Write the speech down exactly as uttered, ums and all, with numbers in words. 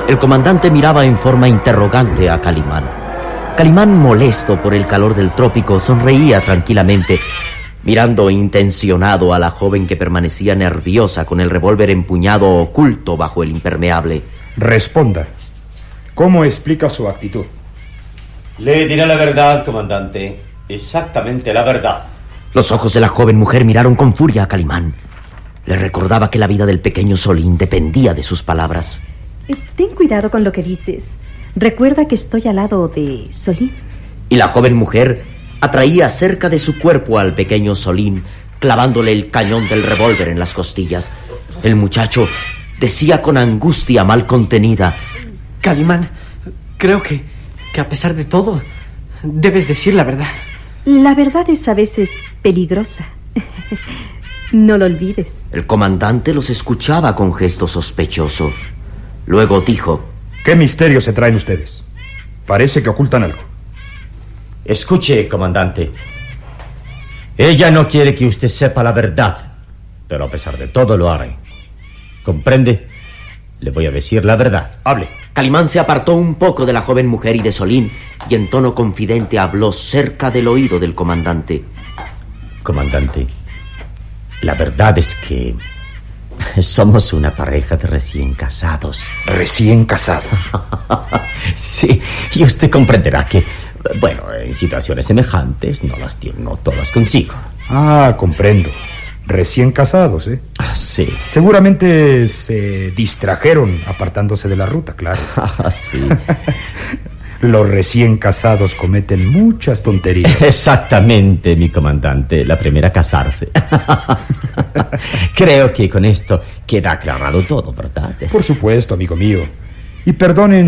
El comandante miraba en forma interrogante a Calimán. Calimán, molesto por el calor del trópico, sonreía tranquilamente, mirando intencionado a la joven que permanecía nerviosa con el revólver empuñado oculto bajo el impermeable. Responda. ¿Cómo explica su actitud? Le diré la verdad, comandante. Exactamente la verdad. Los ojos de la joven mujer miraron con furia a Calimán. Le recordaba que la vida del pequeño Solín dependía de sus palabras. Eh, ten cuidado con lo que dices. Recuerda que estoy al lado de Solín. Y la joven mujer atraía cerca de su cuerpo al pequeño Solín, clavándole el cañón del revólver en las costillas. El muchacho decía con angustia mal contenida: Calimán, creo que, que a pesar de todo, debes decir la verdad. La verdad es a veces peligrosa. No lo olvides. El comandante los escuchaba con gesto sospechoso. Luego dijo: ¿Qué misterio se traen ustedes? Parece que ocultan algo. Escuche, comandante. Ella no quiere que usted sepa la verdad, pero a pesar de todo lo haré. ¿Comprende? Le voy a decir la verdad. Hable. Calimán se apartó un poco de la joven mujer y de Solín y en tono confidente habló cerca del oído del comandante. Comandante, la verdad es que somos una pareja de recién casados. ¿Recién casados? Sí, y usted comprenderá que, bueno, en situaciones semejantes no las tiene no todas consigo. Ah, comprendo. Recién casados, ¿eh? Ah, sí. Seguramente se distrajeron apartándose de la ruta, claro. Ah, sí. Los recién casados cometen muchas tonterías. Exactamente, mi comandante. La primera, casarse. Creo que con esto queda aclarado todo, ¿verdad? Por supuesto, amigo mío. Y perdonen